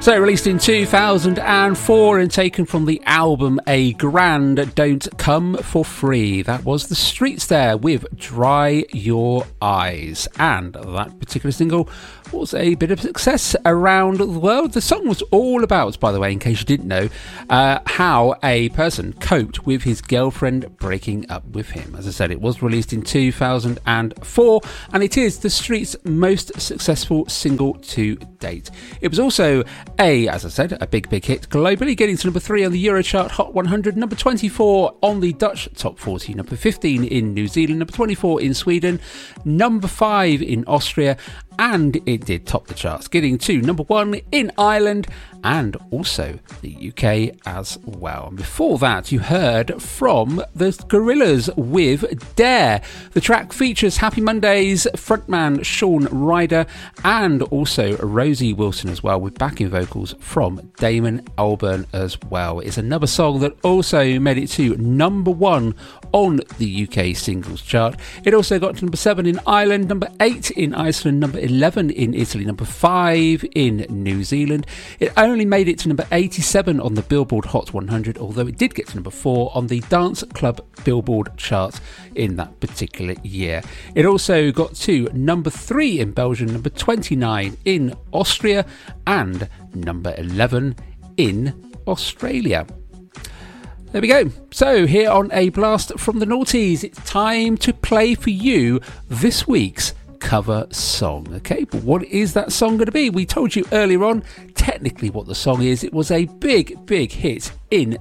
So released in 2004 and taken from the album A Grand Don't Come For Free. That was The Streets there with Dry Your Eyes. And that particular single was a bit of success around the world. The song was all about, by the way, in case you didn't know, how a person coped with his girlfriend breaking up with him. As I said, it was released in 2004 and it is The Streets' most successful single to date. It was also as I said, a big hit globally, getting to number 3 on the Eurochart Hot 100, number 24 on the Dutch Top 40, number 15 in New Zealand, number 24 in Sweden, number 5 in Austria, and it did top the charts, getting to number 1 in Ireland and also the UK as well. And before that, you heard from the Gorillaz with Dare. The track features Happy Mondays frontman Shaun Ryder and also Rosie Wilson as well, with backing vocals from Damon Albarn as well. It's another song that also made it to number 1 on the UK singles chart. It also got to number 7 in Ireland, number 8 in Iceland, number 11 in Italy, number 5 in New Zealand. It only made it to number 87 on the Billboard Hot 100, although it did get to number 4 on the Dance Club Billboard charts in that particular year. It also got to number 3 in Belgium, number 29 in Austria, and number 11 in Australia. There we go. So here on A Blast from the Noughties, it's time to play for you this week's cover song. Okay, but what is that song going to be? We told you earlier on technically what the song is. It was a big hit in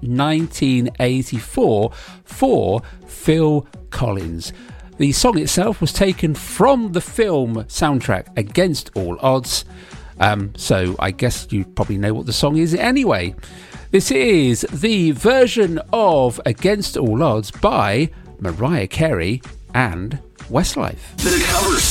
1984 for Phil Collins. The song itself was taken from the film soundtrack Against All Odds, so I guess you probably know what the song is anyway. This is the version of Against All Odds by Mariah Carey and Westlife. The cover